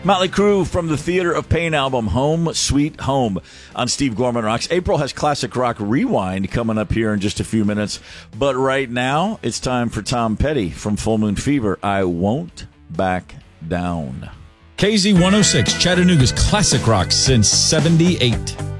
Motley Crue from the Theater of Pain album, Home Sweet Home, on Steve Gorman Rocks. April has Classic Rock Rewind coming up here in just a few minutes. But right now, it's time for Tom Petty from Full Moon Fever. I Won't Back Down. KZ 106, Chattanooga's Classic Rock since '78.